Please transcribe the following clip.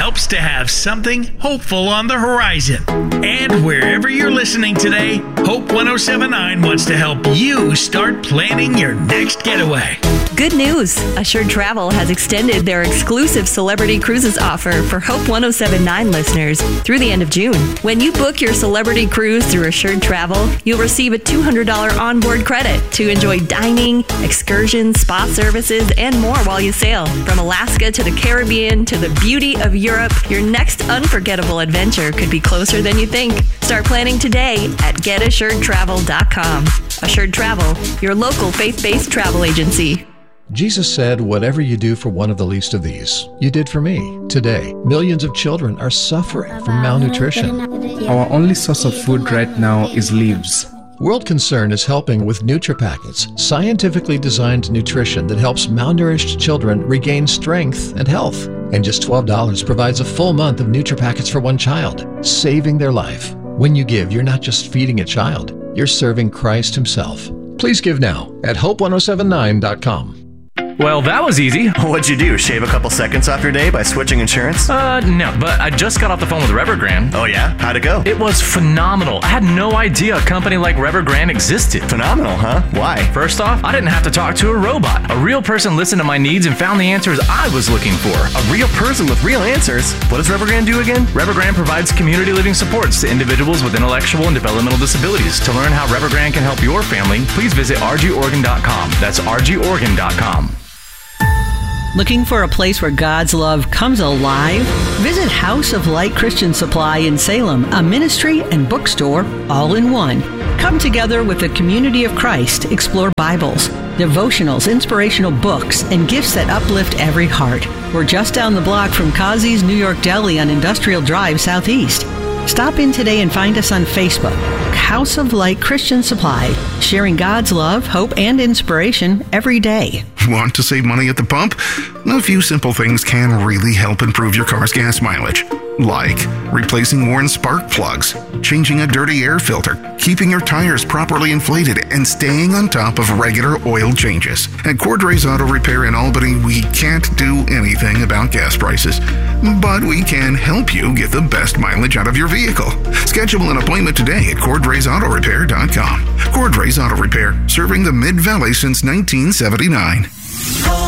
helps to have something hopeful on the horizon. And wherever you're listening today, Hope 1079 wants to help you start planning your next getaway. Good news! Assured Travel has extended their exclusive Celebrity Cruises offer for Hope 1079 listeners through the end of June. When you book your Celebrity Cruise through Assured Travel, you'll receive a $200 onboard credit to enjoy dining, excursions, spa services, and more while you sail. From Alaska to the Caribbean to the beauty of Europe, your next unforgettable adventure could be closer than you think. Start planning today at getassuredtravel.com. Assured Travel, your local faith-based travel agency. Jesus said, "Whatever you do for one of the least of these, you did for me." Today, millions of children are suffering from malnutrition. Our only source of food right now is leaves. World Concern is helping with NutriPackets, scientifically designed nutrition that helps malnourished children regain strength and health. And just $12 provides a full month of NutriPackets for one child, saving their life. When you give, you're not just feeding a child, you're serving Christ Himself. Please give now at hope1079.com. Well, that was easy. What'd you do? Shave a couple seconds off your day by switching insurance? No, but I just got off the phone with Revergrand. Oh yeah? How'd it go? It was phenomenal. I had no idea a company like Revergrand existed. Phenomenal, huh? Why? First off, I didn't have to talk to a robot. A real person listened to my needs and found the answers I was looking for. A real person with real answers? What does Revergrand do again? Revergrand provides community living supports to individuals with intellectual and developmental disabilities. To learn how Revergrand can help your family, please visit rgoregon.com. That's rgoregon.com. Looking for a place where God's love comes alive? Visit House of Light Christian Supply in Salem, a ministry and bookstore all in one. Come together with the community of Christ, explore Bibles, devotionals, inspirational books, and gifts that uplift every heart. We're just down the block from Kazi's New York Deli on Industrial Drive Southeast. Stop in today and find us on Facebook. House of Light Christian Supply, sharing God's love, hope, and inspiration every day. Want to save money at the pump? A few simple things can really help improve your car's gas mileage. Like replacing worn spark plugs, changing a dirty air filter, keeping your tires properly inflated, and staying on top of regular oil changes. At Cordray's Auto Repair in Albany, we can't do anything about gas prices, but we can help you get the best mileage out of your vehicle. Schedule an appointment today at cordraysautorepair.com. Cordrays Auto Repair, serving the Mid-Valley since 1979.